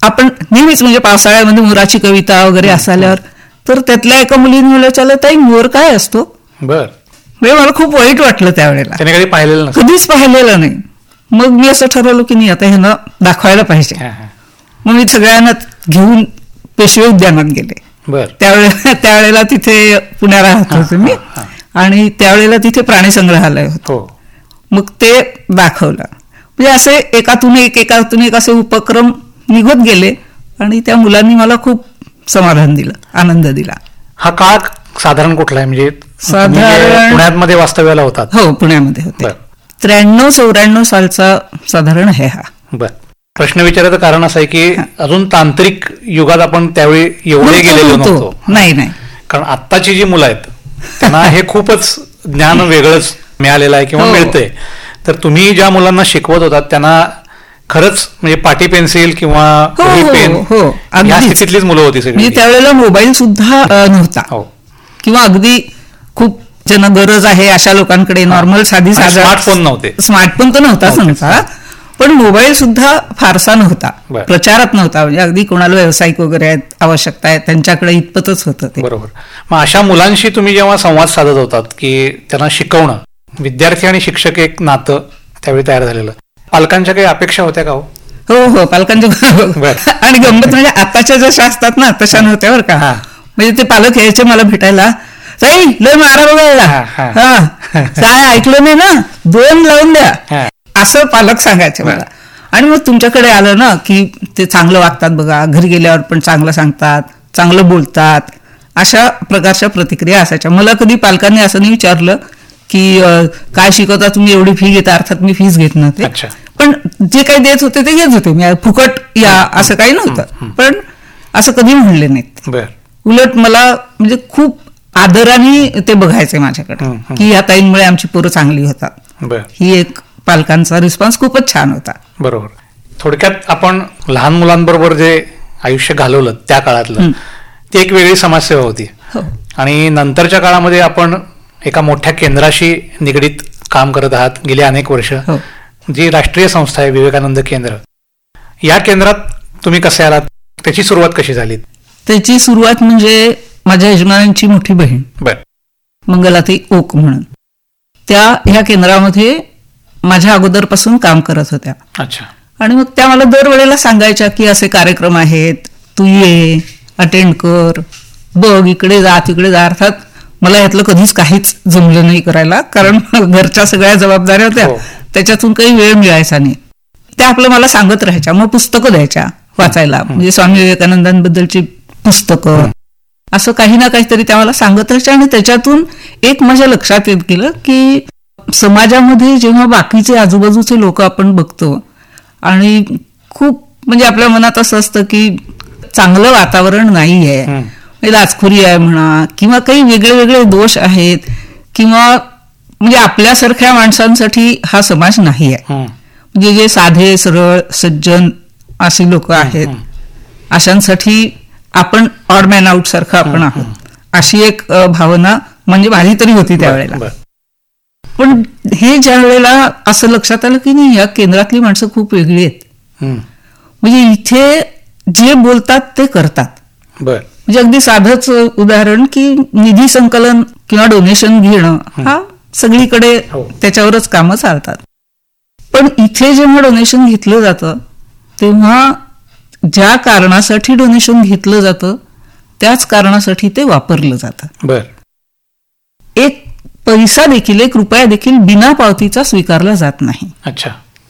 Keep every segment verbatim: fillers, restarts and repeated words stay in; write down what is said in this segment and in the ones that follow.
आपण नेहमीच म्हणजे पावसाळ्यामध्ये मोराची कविता वगैरे असाल्यावर तर त्यातल्या एका मुलीने म्हणलं चला ताई मोर काय असतो. बर. म्हणजे मला खूप वाईट वाटलं त्यावेळेला, त्याने कधी पाहिलेलं नाही, कधीच पाहिलेलं नाही. मग मी असं ठरवलं की नाही आता ह्यांना दाखवायला पाहिजे. मग मी सगळ्यांना घेऊन पेशवे उद्यानात गेले. बर. त्यावेळेला त्यावेळेला तिथे पुण्याला राहत होते मी आणि त्यावेळेला तिथे प्राणी संग्रहालय होतं. मग ते दाखवलं. म्हणजे असे एकातून एक एकातून एक असे उपक्रम निघत गेले आणि त्या मुलांनी मला खूप समाधान दिलं, आनंद दिला. हा काळ साधारण कुठला आहे? म्हणजे साधारण पुण्यामध्ये वास्तव्याला होतात? हो, पुण्यामध्ये होते. त्र्याण्णव चौऱ्याण्णव सालचा साधारण आहे हा. बर. प्रश्न विचारायचं कारण असं आहे की अजून तांत्रिक युगात आपण त्यावेळी एवढे गेलेलो नव्हतो. नाही नाही कारण आत्ताची जी मुलं आहेत त्यांना हे खूपच ज्ञान वेगळंच मिळालेलं आहे किंवा मिळतंय. तर तुम्ही ज्या मुलांना शिकवत होतात त्यांना खरंच म्हणजे पाटी पेन्सिल किंवा पेन या स्थितीतलीच मुलं होती सगळी. म्हणजे त्यावेळेला मोबाईल सुद्धा नव्हता किंवा अगदी खूप ज्यांना गरज आहे अशा लोकांकडे नॉर्मल साधी साधा स्मार्टफोन नव्हते. स्मार्टफोन तर नव्हताच नव्हता, पण मोबाईल सुद्धा फारसा नव्हता, प्रचारात नव्हता. म्हणजे अगदी कोणाला व्यावसायिक वगैरे आहेत आवश्यकता आहे त्यांच्याकडे इतपतच होतं ते. बरोबर. मग अशा मुलांशी तुम्ही जेव्हा संवाद साधत होतात की त्यांना शिकवणं, विद्यार्थी आणि शिक्षक एक नातं त्यावेळी तयार झालेलं, पालकांच्या काही अपेक्षा होत्या का? हो हो हो पालकांच्या. आणि गंमत म्हणजे आताच्या जशा असतात ना तशा नव्हत्या बरं का. म्हणजे ते पालक यायचे मला भेटायला, ताई लय मारा बघायला, हा काय ऐकलं नाही ना दोन लावून द्या, असं पालक सांगायचे मला. आणि मग तुमच्याकडे आलं ना की ते चांगलं वागतात बघा, घरी गेल्यावर पण चांगलं सांगतात, चांगलं बोलतात, अशा प्रकारच्या प्रतिक्रिया असायच्या. मला कधी पालकांनी असं नाही विचारलं की काय शिकवता तुम्ही, एवढी फी घेता, अर्थात मी फीस घेत नव्हते, पण जे काही देत होते ते घेत होते मी, फुकट या असं काही नव्हतं. पण असं कधी म्हणले नाहीत. उलट मला म्हणजे खूप आदराने ते बघायचे माझ्याकडे की या ताईंमुळे आमची पोरं चांगली होतात. ही एक पालकांचा रिस्पॉन्स खूपच छान होता. बरोबर. थोडक्यात आपण लहान मुलांबरोबर जे आयुष्य घालवलं त्या काळातलं ती एक वेगळी समाजसेवा होती. आणि नंतरच्या काळामध्ये आपण एका मोठ्या केंद्राशी निगडीत काम करत आहात गेली अनेक वर्ष, जी राष्ट्रीय संस्था आहे विवेकानंद केंद्र. या केंद्रात तुम्ही कसे आलात, त्याची सुरुवात कशी झाली? त्याची सुरुवात म्हणजे माझ्या यजमानांची मोठी बहीण मंगलाताई ओक म्हणून, त्या ह्या केंद्रामध्ये माझ्या अगोदरपासून काम करत होत्या. अच्छा. आणि मग त्या मला दरवेळेला सांगायच्या की असे कार्यक्रम आहेत, तू ये, अटेंड कर, बघ, इकडे जा तिकडे जा. अर्थात मला यातलं कधीच काहीच जमलं नाही करायला, कारण घरच्या सगळ्या जबाबदाऱ्या होत्या, त्याच्यातून काही वेळ मिळायचा नाही. त्या आपलं मला सांगत राहायच्या. मग पुस्तकं द्यायच्या वाचायला, म्हणजे स्वामी विवेकानंदांबद्दलची पुस्तकं, असं काही ना काहीतरी त्या मला सांगत राहायच्या. आणि त्याच्यातून एक माझ्या लक्षात येत गेलं की समाजामध्ये जेव्हा बाकीचे आजूबाजूचे लोक आपण बघतो आणि खूप म्हणजे आपल्या मनात असं असतं की चांगलं वातावरण नाही आहे, लाचखोरी आहे म्हणा, किंवा काही वेगळे वेगळे दोष आहेत, किंवा म्हणजे आपल्यासारख्या माणसांसाठी हा समाज नाही आहे. म्हणजे जे साधे सरळ सज्जन अशी लोक आहेत अशांसाठी आपण ऑड मॅन आउट सारखं आपण आहोत, अशी एक भावना म्हणजे माझी तरी होती त्यावेळेला. पण हे ज्या वेळेला असं लक्षात आलं की नाही या केंद्रातली माणसं खूप वेगळी आहेत, म्हणजे इथे जे बोलतात ते करतात. म्हणजे अगदी साधंच उदाहरण की निधी संकलन किंवा डोनेशन घेणं हा सगळीकडे त्याच्यावरच कामं चालतात. पण इथे जेव्हा डोनेशन घेतलं जातं तेव्हा ज्या कारणासाठी डोनेशन घेतलं जातं त्याच कारणासाठी ते वापरलं जातं. एक पैसा देखील, एक रुपया देखील बिना पावतीचा स्वीकारला जात नाही. अच्छा.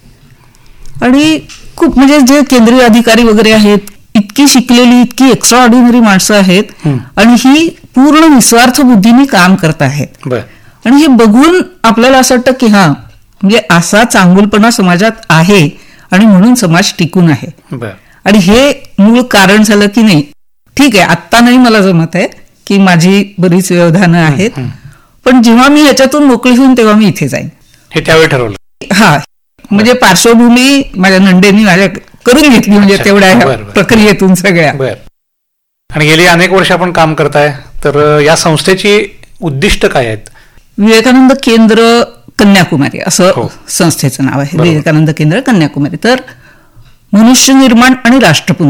आणि खूप म्हणजे जे केंद्रीय अधिकारी वगैरे आहेत, इतकी शिकलेली, इतकी एक्स्ट्रा ऑर्डिनरी माणसं आहेत आणि ही पूर्ण निस्वार्थ बुद्धीने काम करत आहेत. आणि हे बघून आपल्याला असं वाटतं की हा म्हणजे असा चांगुलपणा समाजात आहे आणि म्हणून समाज टिकून आहे. आणि हे मूळ कारण झालं की नाही, ठीक आहे आत्ता नाही मला जमत आहे की माझी बरीच व्यवधानं आहेत, पण जेव्हा मी ह्याच्यातून मोकळी होऊन तेव्हा मी इथे जाईन, हे त्यावेळी ठरवलं. हा म्हणजे पार्श्वभूमी माझ्या नंडेनी माझ्या करून घेतली, म्हणजे तेवढ्या प्रक्रियेतून सगळ्या. आणि गेली अनेक वर्ष आपण काम करताय, तर या संस्थेची उद्दिष्ट काय आहेत? विवेकानंद केंद्र कन्याकुमारी असं संस्थेचं नाव आहे, विवेकानंद केंद्र कन्याकुमारी. तर मनुष्य निर्माण आणि राष्ट्रपुंज